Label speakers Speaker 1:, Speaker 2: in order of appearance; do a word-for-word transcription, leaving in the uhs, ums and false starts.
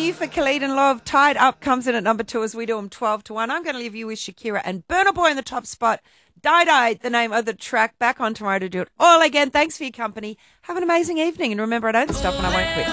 Speaker 1: you for Khalid and Love. Tied Up comes in at number two as we do them twelve to one. I'm going to leave you with Shakira and Burna Boy in the top spot. Die Die, the name of the track. Back on tomorrow to do it all again. Thanks for your company. Have an amazing evening. And remember, I don't stop and I won't quit.